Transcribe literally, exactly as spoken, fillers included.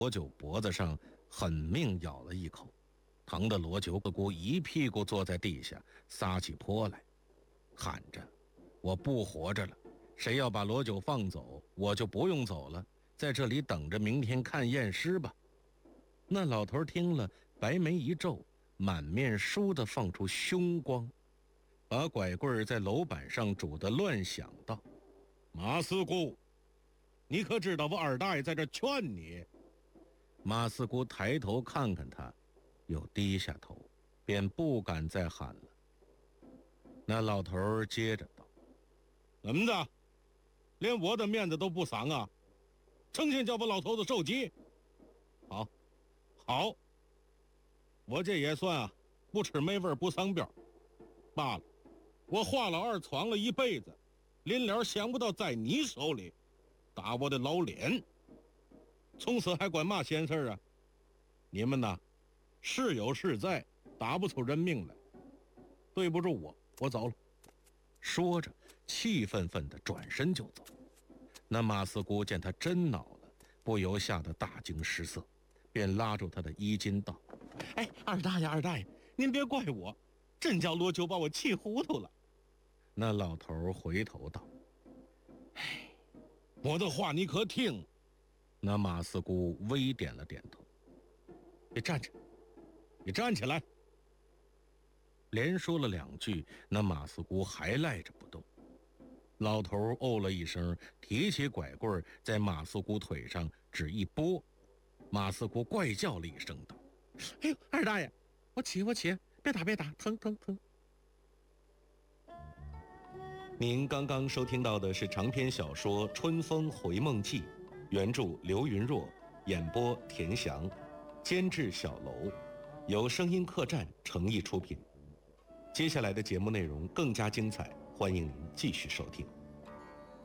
罗九脖子上狠命咬了一口，疼得罗九姑一屁股坐在地下，撒起泼来，喊着：“我不活着了！谁要把罗九放走，我就不用走了，在这里等着明天看验尸吧。”那老头听了，白眉一皱，满面倏地放出凶光，把拐棍在楼板上拄得乱响，道：“马四姑，你可知道我二大爷在这劝你？”马四姑抬头看看他，又低下头，便不敢再喊了。那老头接着道：“怎么着，连我的面子都不赏啊？成天叫我老头子受急？好，好，我这也算啊，不吃没味不上膘。罢了，我华老二闯了一辈子，临了想不到在你手里打我的老脸，从此还管嘛闲事啊？你们呐，是有是在，打不出人命来。对不住我，我走了。”说着，气愤愤地转身就走。那马四姑见他真恼了，不由吓得大惊失色，便拉住他的衣襟道：“哎，二大爷，二大爷，您别怪我，真叫罗九把我气糊涂了。”那老头回头道：“哎，我的话你可听？”那马四姑微点了点头：“你站着，你站起来。”连说了两句，那马四姑还赖着不动。老头哦了一声，提起拐棍在马四姑腿上只一拨，马四姑怪叫了一声道：“哎呦，二大爷，我起我起，别打别打，疼疼疼！”您刚刚收听到的是长篇小说《春风回梦记》，原著刘云若，演播田翔，监制小楼，由声音客栈诚意出品。接下来的节目内容更加精彩，欢迎您继续收听。